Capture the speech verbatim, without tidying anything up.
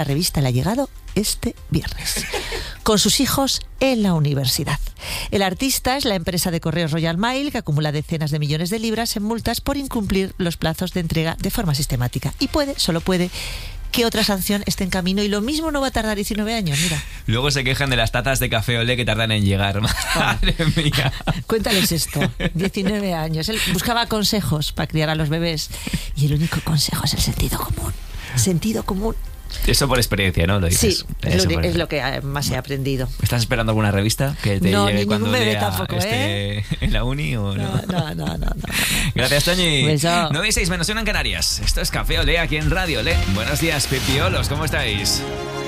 La revista le ha llegado este viernes, con sus hijos en la universidad. El artista es la empresa de correos Royal Mail, que acumula decenas de millones de libras en multas por incumplir los plazos de entrega de forma sistemática. Y puede, solo puede, que otra sanción esté en camino, y lo mismo no va a tardar diecinueve años, mira. Luego se quejan de las tatas de café olé que tardan en llegar. Madre mía. Cuéntales esto, diecinueve años. Él buscaba consejos para criar a los bebés y el único consejo es el sentido común. Sentido común. Eso por experiencia, ¿no? Lo dices. Sí, es lo, por... es lo que más he aprendido. ¿Estás esperando alguna revista que te no, llegue cuando ningún bebé lea tampoco, esté ¿eh? en la uni o no? No, no, no, no, no, no. Gracias, Toñi. Beso. nueve y seis menos uno en Canarias. Esto es Café Olé aquí en Radio Olé. Buenos días, pipiolos, ¿cómo estáis?